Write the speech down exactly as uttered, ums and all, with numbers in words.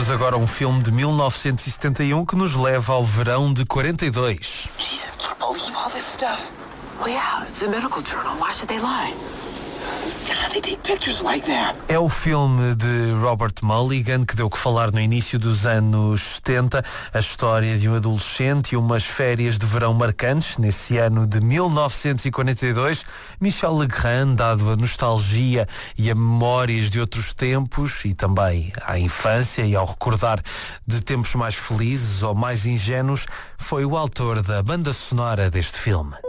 Temos agora um filme de mil novecentos e setenta e um que nos leva ao verão de quarenta e dois. Jesus, can't believe all this stuff. Well, yeah, it's a medical journal. Why should they lie? God, they take pictures like that. É o filme de Robert Mulligan que deu que falar no início dos anos setenta, a história de um adolescente e umas férias de verão marcantes. Nesse ano de mil novecentos e quarenta e dois, Michel Legrand, dado a nostalgia e a memórias de outros tempos e também à infância e ao recordar de tempos mais felizes ou mais ingênuos, foi o autor da banda sonora deste filme.